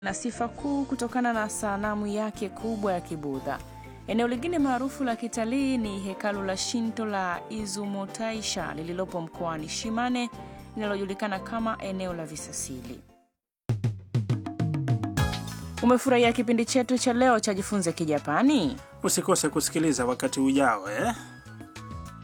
na sifa kuu kutokana na sanamu yake kubwa ya Kibudha. Eneo lingine maarufu la kitalii ni hekalu la Shinto la Izumo Taisha lililopo mkoani Shimane, linalojulikana kama eneo la visasili. Umefurahia kipindi chetu cha leo cha Jifunze Kijapani? Usikose kusikiliza wakati ujao.